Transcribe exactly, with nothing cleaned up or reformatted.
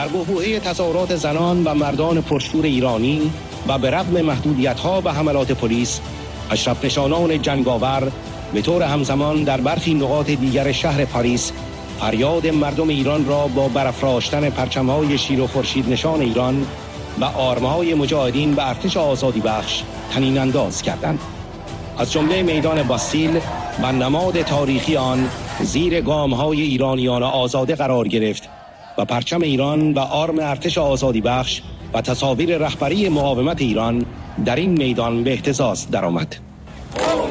در بحبوحه تظاهرات زنان و مردان پرشور ایرانی و به رغم محدودیت‌ها و حملات پلیس، اشرف نشانان جنگاور به طور همزمان در برخی نقاط دیگر شهر پاریس فریاد مردم ایران را با برافراشتن پرچم‌های شیر و خورشید نشان ایران و آرم‌های مجاهدین و ارتش آزادی بخش طنین انداز کردند. از جمله میدان باستیل و نماد تاریخی آن زیر گام‌های ایرانیان آزاده قرار گرفت و پرچم ایران و آرم ارتش آزادی بخش و تصاویر رهبری مقاومت ایران در این میدان به اهتزاز درآمد.